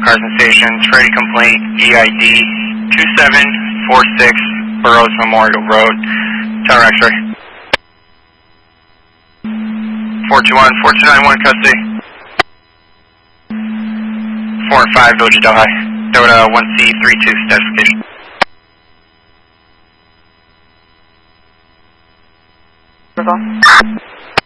Carson Stations, Freddy complaint, EID 2746 Burroughs Memorial Road, Tower X-ray. 421, 4291 custody. 4 and 5, Doja Delhi. Dota 1C32 specification. Protocol.